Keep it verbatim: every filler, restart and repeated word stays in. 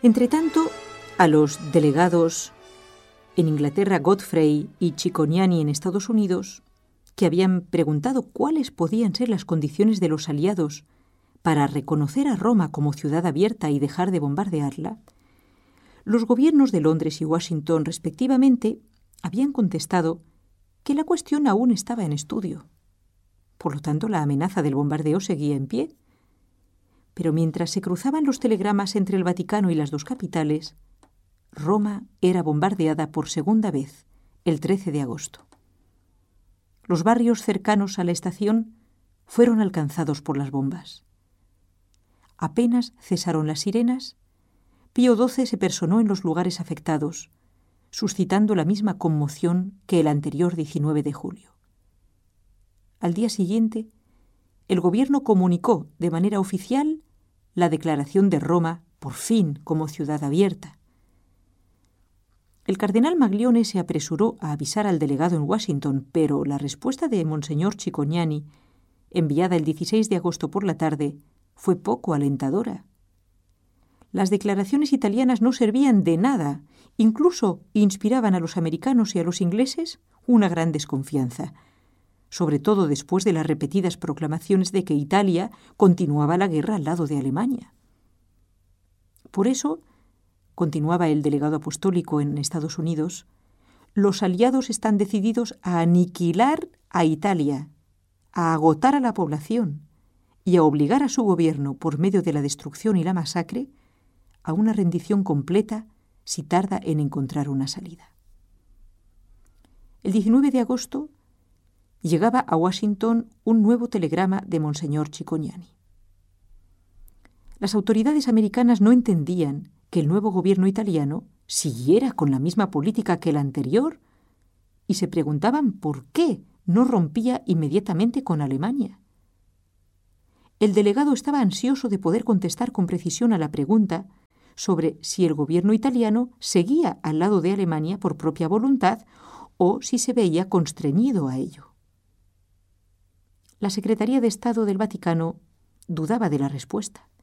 Entretanto, a los delegados en Inglaterra, Godfrey y Cicognani en Estados Unidos, que habían preguntado cuáles podían ser las condiciones de los aliados para reconocer a Roma como ciudad abierta y dejar de bombardearla, los gobiernos de Londres y Washington, respectivamente, habían contestado que la cuestión aún estaba en estudio. Por lo tanto, la amenaza del bombardeo seguía en pie. Pero mientras se cruzaban los telegramas entre el Vaticano y las dos capitales, Roma era bombardeada por segunda vez, el trece de agosto. Los barrios cercanos a la estación fueron alcanzados por las bombas. Apenas cesaron las sirenas, Pío doce se personó en los lugares afectados, suscitando la misma conmoción que el anterior diecinueve de julio. Al día siguiente, el gobierno comunicó de manera oficial la declaración de Roma, por fin, como ciudad abierta. El cardenal Maglione se apresuró a avisar al delegado en Washington, pero la respuesta de Monseñor Cicognani, enviada el dieciséis de agosto por la tarde, fue poco alentadora. Las declaraciones italianas no servían de nada, incluso inspiraban a los americanos y a los ingleses una gran desconfianza, sobre todo después de las repetidas proclamaciones de que Italia continuaba la guerra al lado de Alemania. Por eso, continuaba el delegado apostólico en Estados Unidos, los aliados están decididos a aniquilar a Italia, a agotar a la población y a obligar a su gobierno, por medio de la destrucción y la masacre, a una rendición completa si tarda en encontrar una salida. El diecinueve de agosto llegaba a Washington un nuevo telegrama de Monseñor Cicognani. Las autoridades americanas no entendían que el nuevo gobierno italiano siguiera con la misma política que el anterior y se preguntaban por qué no rompía inmediatamente con Alemania. El delegado estaba ansioso de poder contestar con precisión a la pregunta sobre si el gobierno italiano seguía al lado de Alemania por propia voluntad o si se veía constreñido a ello. La Secretaría de Estado del Vaticano dudaba de la respuesta.